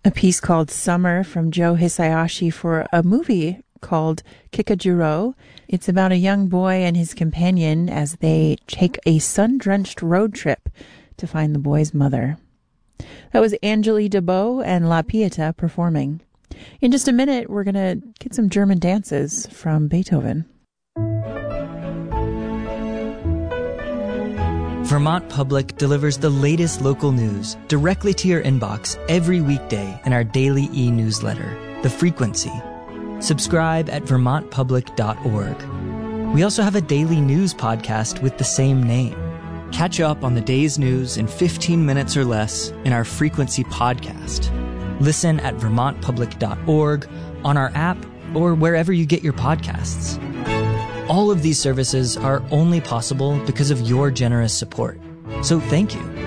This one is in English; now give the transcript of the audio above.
A piece called Summer from Joe Hisayashi for a movie called Kikajuro. It's about a young boy and his companion as they take a sun-drenched road trip to find the boy's mother. That was Angeli DeBeau and La Pieta performing. In just a minute, we're going to get some German dances from Beethoven. Vermont Public delivers the latest local news directly to your inbox every weekday in our daily e-newsletter, The Frequency. Subscribe at vermontpublic.org. We also have a daily news podcast with the same name. Catch up on the day's news in 15 minutes or less in our Frequency podcast. Listen at vermontpublic.org, on our app, or wherever you get your podcasts. All of these services are only possible because of your generous support. So thank you.